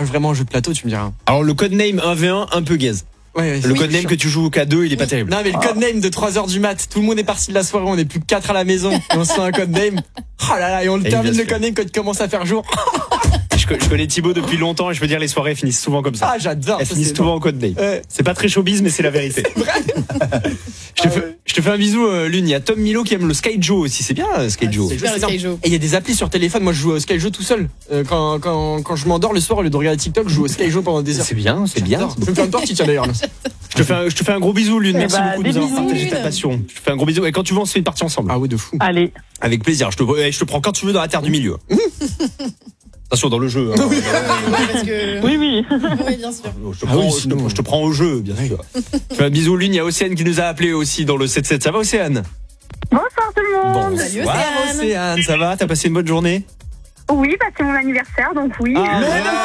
vraiment au jeu de plateau, tu me diras. Alors le codename 1v1 un peu gaze. Ouais, Le codename que tu joues au K2, il est pas terrible. Non mais le codename de 3h du mat, tout le monde est parti de la soirée, on est plus que 4 à la maison, et on se fait un codename. Oh là là, et on le termine le codename quand il commence à faire jour. Je connais Thibaut depuis longtemps et je veux dire les soirées finissent souvent comme ça. Ah j'adore. Elles finissent souvent en codename. C'est pas très showbiz mais c'est la vérité. C'est vrai. Je te fais un bisou Lune, il y a Tom Milo qui aime le Sky Joe aussi, c'est bien Sky Joe. Et il y a des applis sur téléphone, moi je joue au Sky Joe tout seul. Quand je m'endors le soir au lieu de regarder TikTok, je joue au Sky Joe pendant des heures. C'est bien. Je me fais une partie tiens d'ailleurs. Je te fais un gros bisou Lune, merci beaucoup de nous avoir partagé Lune. ta passion. Je te fais un gros bisou et quand tu veux on se fait une partie ensemble. Ah oui de fou. Allez. Avec plaisir, je te prends quand tu veux dans la terre du milieu. Attention dans le jeu. Hein. Parce que... Oui. Oui, bien sûr. Je te prends au jeu, bien sûr. Je fais un bisou Lune, il y a Océane qui nous a appelé aussi dans le 7-7. Ça va Océane? Bonsoir tout le monde. Salut Bonsoir, Océane. Océane, ça va? T'as passé une bonne journée? Oui, c'est mon anniversaire, donc oui. Ah,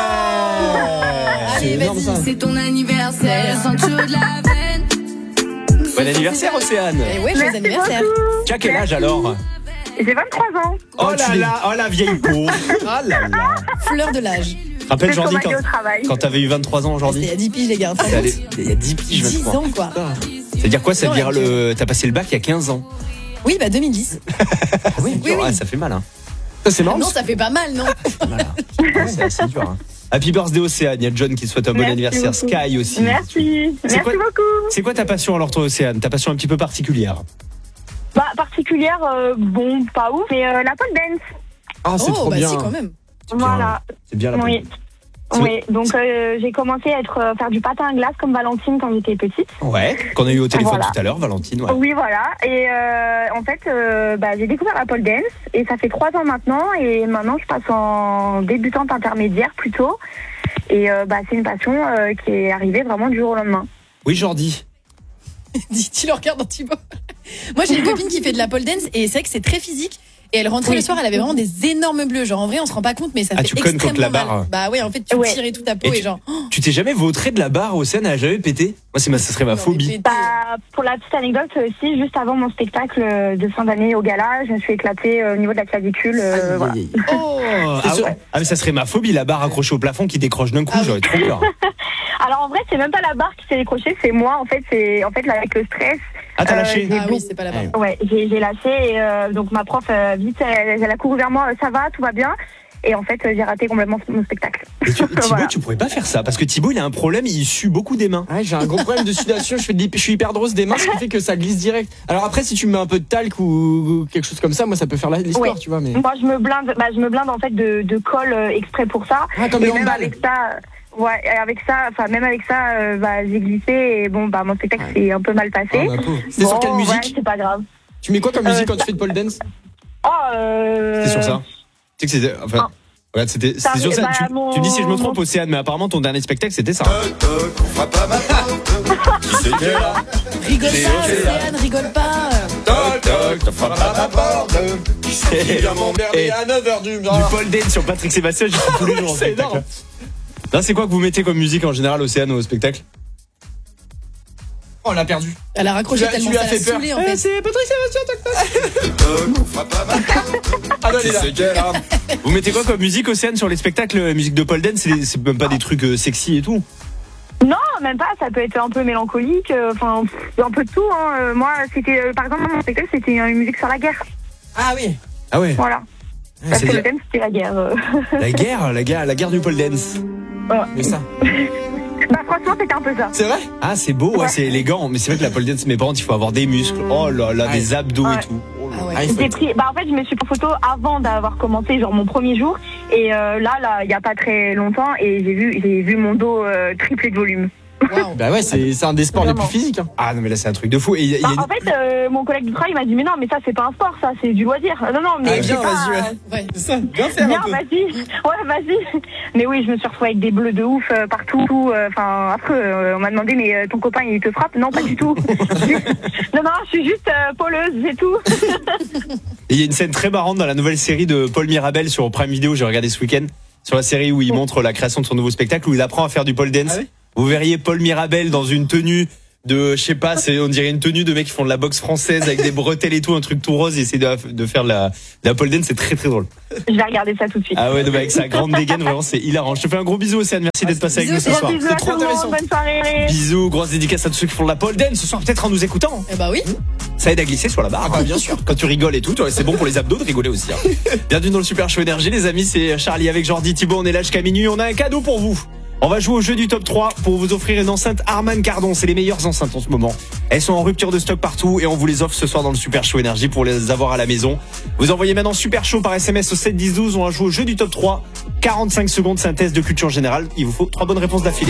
Allez, vas-y. C'est ton anniversaire, sans chaud de la veine. bon anniversaire Océane. Et ouais, joyeux anniversaire. Tu as quel âge alors? J'ai 23 ans. Oh là là, oh la vieille peau. Ah là là. Fleur de l'âge. Rappelle C'est Jordi comme aller au travail. quand t'avais eu 23 ans C'était il aujourd'hui. y a 10 piges, les gars. Il y a 10 piges 10 maintenant. ans, quoi. Ça veut dire quoi? Ça veut Non, dire t'as passé le bac il y a 15 ans. Oui, bah 2010. Oui, oui. Ah, ça fait mal hein. C'est marrant. Non, ça fait pas mal, non? C'est assez dur hein. Happy birthday Océane, il y a John qui te souhaite un bon Merci anniversaire, beaucoup. Sky aussi. Merci quoi beaucoup. C'est quoi ta passion alors toi Océane? Ta passion un petit peu particulière? Particulière, bon, pas ouf, mais la pole dance. Ah c'est trop bah bien. si, quand même. Voilà. C'est bien la Oui. Oui, donc j'ai commencé à faire du patin à glace comme Valentine quand j'étais petite. Ouais, qu'on a eu au téléphone Voilà. tout à l'heure, Valentine. Ouais. Oui, voilà. Et en fait, j'ai découvert la pole dance et ça fait 3 ans maintenant. Et maintenant, je passe en débutante intermédiaire plutôt. Et c'est une passion qui est arrivée vraiment du jour au lendemain. Oui, Jordi. Tu le regardes dans Thibaut. Moi, j'ai une copine qui fait de la pole dance et c'est vrai que c'est très physique. Et elle rentrait le soir, elle avait vraiment des énormes bleus. Genre, en vrai, on se rend pas compte, mais ça fait tu connes extrêmement contre la mal. barre. Bah ouais, en fait, tu tires et tout ta peau et genre... Tu t'es jamais vautré de la barre Océane? Elle a jamais pété? Moi, ça serait ma phobie. Pour la petite anecdote aussi, juste avant mon spectacle de fin d'année au gala, je me suis éclatée au niveau de la clavicule. Voilà. Oh, mais ça serait ma phobie, la barre accrochée au plafond qui décroche d'un coup, j'aurais trop peur. Alors en vrai, c'est même pas la barre qui s'est décrochée, c'est moi. En fait, là, avec le stress. Ah, t'as lâché? Ah oui, c'est pas la barre. Ouais, j'ai lâché et donc ma prof vite, elle a couru vers moi, ça va, tout va bien. Et en fait, j'ai raté complètement mon spectacle. Thibaut, Voilà. tu pourrais pas faire ça parce que Thibaut, il a un problème, il sue beaucoup des mains. Ouais, j'ai un gros problème de sudation, je suis hyper drôse des mains, ce qui fait que ça glisse direct. Alors après, si tu me mets un peu de talc ou quelque chose comme ça, moi ça peut faire l'histoire, Ouais. tu vois. Mais... Moi, je me blinde en fait de colle exprès pour ça. Ah, comme et le même handball. avec ça. Ouais, même avec ça, j'ai glissé et bon, mon spectacle s'est un peu mal passé. Ah, bah, pauvre. C'était sur quelle musique? Ouais, c'est pas grave. Tu mets quoi comme musique quand tu fais de pole dance? C'était sur ça. Tu sais que c'était. Enfin. Regarde, c'était sur ça. Tu me dis si je me trompe, Océane, mais apparemment ton dernier spectacle c'était ça. Rigole pas, Océane, rigole pas. Et à 9h du Du pole dance sur Patrick Sébastien, j'y suis tous les jours en C'est spectacle. énorme. Là, c'est quoi que vous mettez comme musique en général, Océane, au spectacle? Oh, on l'a perdu. Elle a raccroché Tu tellement lui as ça fait l'a peur. saoulé en fait. C'est Patrick Sébastien, Ah non, elle est là. Vous mettez quoi comme musique, Océane, sur les spectacles? Musique de pole dance, c'est même pas des trucs sexy et tout. Non, même pas, ça peut être un peu mélancolique, enfin, un peu de tout. Hein. Moi, c'était, par exemple, mon spectacle, c'était une musique sur la guerre. Ah oui. Ah ouais. Voilà. Parce que le thème, c'était la guerre. La guerre du pole dance. Voilà. Mais ça. Franchement, c'était un peu ça. C'est vrai? Ah, c'est beau, ouais, c'est élégant. Mais c'est vrai que la pole dance, mes parents, il faut avoir des muscles. Oh là là, des abdos et tout. Ah ouais. Ah, il faut J'ai être- pris, en fait, je me suis pris en photo avant d'avoir commencé, genre mon premier jour. Et là, il y a pas très longtemps, et j'ai vu mon dos tripler de volume. Waouh. Bah ouais, c'est un des sports les plus Vraiment. physiques. Hein. Ah non, mais là, c'est un truc de fou. Et il y a En fait, mon collègue du travail m'a dit, mais non, mais ça, c'est pas un sport, ça, c'est du loisir. Non, mais Ah, c'est viens, pas... vas-y, ouais. Ouais. C'est ça. Viens faire Bien, un peu. vas-y. Ouais, vas-y. Mais oui, je me suis retrouvée avec des bleus de ouf partout. Enfin, après, on m'a demandé, mais ton copain, il te frappe? Non, pas du tout. non, je suis juste poleuse, c'est tout. Et il y a une scène très marrante dans la nouvelle série de Paul Mirabel sur Prime Video, j'ai regardé ce week-end, sur la série où il montre la création de son nouveau spectacle, où il apprend à faire du pole dance. Ah oui. Vous verriez Paul Mirabel dans une tenue je sais pas, on dirait une tenue de mecs qui font de la boxe française avec des bretelles et tout, un truc tout rose et essayer de faire de la pole dance, c'est très très drôle. Je vais regarder ça tout de suite. Ah ouais, avec sa grande dégaine, vraiment c'est hilarant. Je te fais un gros bisou Océane, merci d'être passé avec nous ce soir. Bisous à tout le monde, bonne soirée. Bisous, grosse dédicace à tous ceux qui font de la pole dance ce soir, peut-être en nous écoutant. Eh bah oui. Ça aide à glisser sur la barre. Bien sûr. Quand tu rigoles et tout, c'est bon pour les abdos de rigoler aussi. Bienvenue dans le Super Show Énergie, les amis, c'est Charlie avec Jordi, Thibaut, on est là jusqu'à minuit, on a un cadeau pour vous. On va jouer au jeu du top 3 pour vous offrir une enceinte Harman Kardon. C'est les meilleures enceintes en ce moment. Elles sont en rupture de stock partout et on vous les offre ce soir dans le Super Show Énergie pour les avoir à la maison. Vous envoyez maintenant Super Show par SMS au 7 10 12. On va jouer au jeu du top 3. 45 secondes, c'est un test de culture générale. Il vous faut 3 bonnes réponses d'affilée.